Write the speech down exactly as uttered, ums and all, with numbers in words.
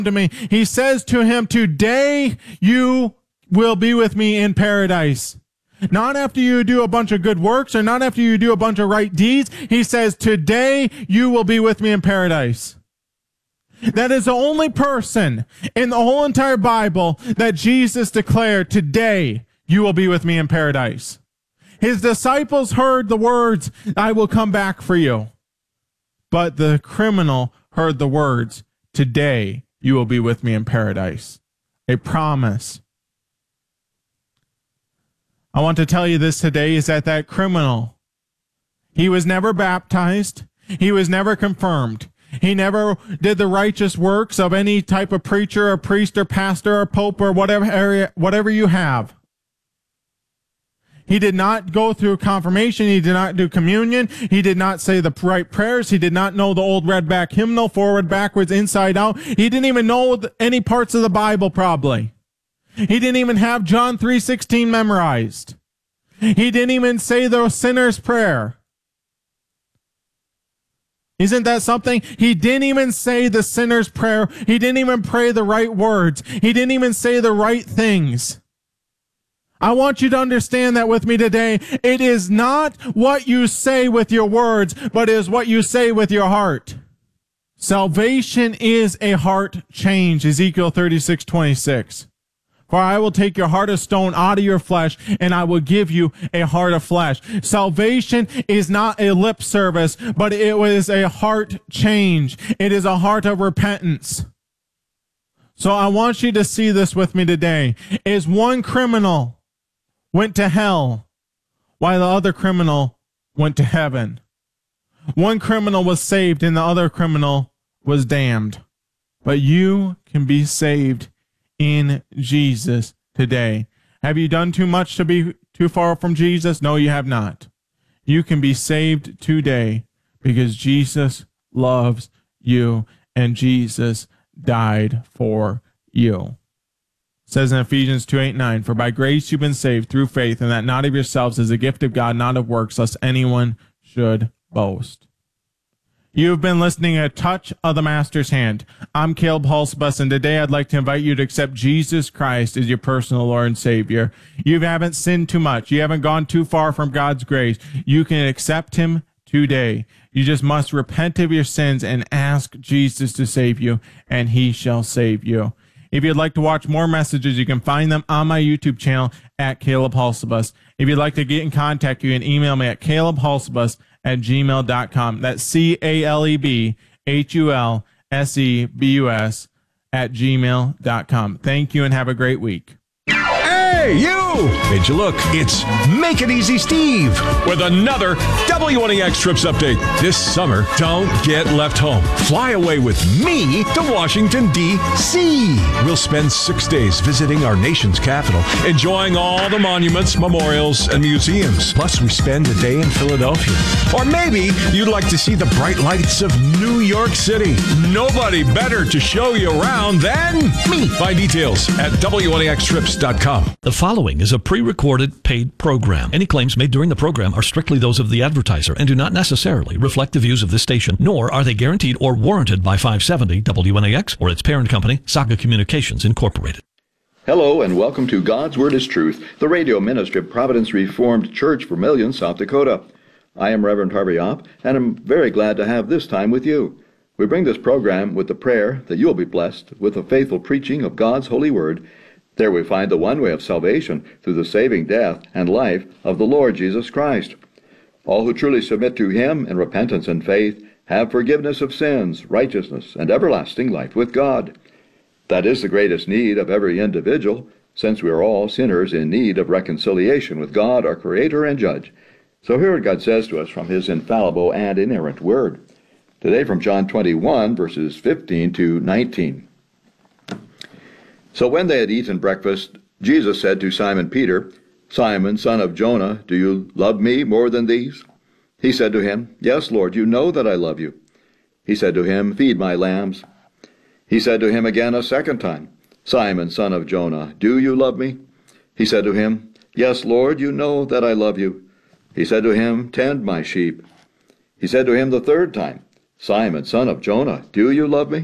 to me. He says to him, today you will be with me in paradise. Not after you do a bunch of good works or not after you do a bunch of right deeds. He says, today you will be with me in paradise. That is the only person in the whole entire Bible that Jesus declared, today you will be with me in paradise. His disciples heard the words, I will come back for you. But the criminal heard the words, today you will be with me in paradise. A promise. I want to tell you this today is that that criminal, he was never baptized. He was never confirmed. He never did the righteous works of any type of preacher or priest or pastor or pope or whatever area, whatever you have. He did not go through confirmation. He did not do communion. He did not say the right prayers. He did not know the old redback hymnal, forward, backwards, inside out. He didn't even know any parts of the Bible probably. He didn't even have John three sixteen memorized. He didn't even say the sinner's prayer. Isn't that something? He didn't even say the sinner's prayer. He didn't even pray the right words. He didn't even say the right things. I want you to understand that with me today. It is not what you say with your words, but it is what you say with your heart. Salvation is a heart change, Ezekiel thirty-six twenty-six. For I will take your heart of stone out of your flesh, and I will give you a heart of flesh. Salvation is not a lip service, but it is a heart change. It is a heart of repentance. So I want you to see this with me today. Is one criminal went to hell, while the other criminal went to heaven. One criminal was saved, and the other criminal was damned. But you can be saved in Jesus today. Have you done too much to be too far from Jesus? No, you have not. You can be saved today because Jesus loves you and Jesus died for you. It says in Ephesians two, eight, nine, for by grace you've been saved through faith, and that not of yourselves is a gift of God, not of works, lest anyone should boast. You've been listening to A Touch of the Master's Hand. I'm Caleb Halsbus, and today I'd like to invite you to accept Jesus Christ as your personal Lord and Savior. You haven't sinned too much. You haven't gone too far from God's grace. You can accept Him today. You just must repent of your sins and ask Jesus to save you, and He shall save you. If you'd like to watch more messages, you can find them on my YouTube channel at Caleb Halsbus. If you'd like to get in contact, you can email me at caleb halsbus at gmail dot com. That's C A L E B H U L S E B U S at gmail dot com. Thank you and have a great week. Hey, you! Made you look. It's Make It Easy Steve with another W one E X Trips update. This summer, don't get left home. Fly away with me to Washington, D C We'll spend six days visiting our nation's capital, enjoying all the monuments, memorials, and museums. Plus, we spend a day in Philadelphia. Or maybe you'd like to see the bright lights of New York City. Nobody better to show you around than me. Find details at W one E X trips dot com. The following is a pre-recorded paid program. Any claims made during the program are strictly those of the advertiser and do not necessarily reflect the views of this station, nor are they guaranteed or warranted by five seventy W N A X or its parent company, Saga Communications Incorporated. Hello and welcome to God's Word is Truth, the radio ministry of Providence Reformed Church, Vermilion, South Dakota. I am Reverend Harvey Opp, and I'm very glad to have this time with you. We bring this program with the prayer that you'll be blessed with the faithful preaching of God's holy word. There we find the one way of salvation through the saving death and life of the Lord Jesus Christ. All who truly submit to Him in repentance and faith have forgiveness of sins, righteousness, and everlasting life with God. That is the greatest need of every individual, since we are all sinners in need of reconciliation with God, our Creator and Judge. So hear what God says to us from His infallible and inerrant Word. Today from John twenty-one, verses fifteen to nineteen. So when they had eaten breakfast, Jesus said to Simon Peter, Simon, son of Jonah, do you love me more than these? He said to him, Yes, Lord, you know that I love you. He said to him, Feed my lambs. He said to him again a second time, Simon, son of Jonah, do you love me? He said to him, Yes, Lord, you know that I love you. He said to him, Tend my sheep. He said to him the third time, Simon, son of Jonah, do you love me?